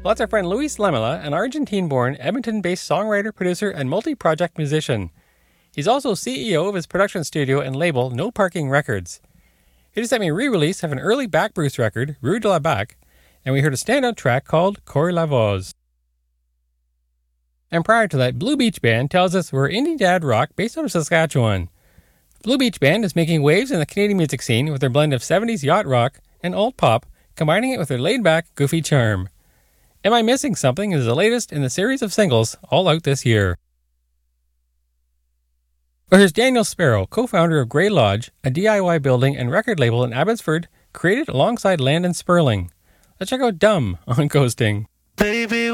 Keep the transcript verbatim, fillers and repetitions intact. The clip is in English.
Well, that's our friend Luis Lamela, an Argentine-born, Edmonton-based songwriter, producer, and multi-project musician. He's also C E O of his production studio and label No Parking Records. He just sent me a re-release of an early Back Bruce record, Rue de la Bac, and we heard a standout track called Cor la Voz. And prior to that, Blue Beach Band tells us we're indie dad rock based out of Saskatchewan. Blue Beach Band is making waves in the Canadian music scene with their blend of seventies yacht rock and alt pop, combining it with their laid-back, goofy charm. Am I Missing Something is the latest in the series of singles all out this year. Well, here's Daniel Sparrow, co-founder of Grey Lodge, a D I Y building and record label in Abbotsford, created alongside Landon Sperling. Let's check out Dumb on Coasting. Baby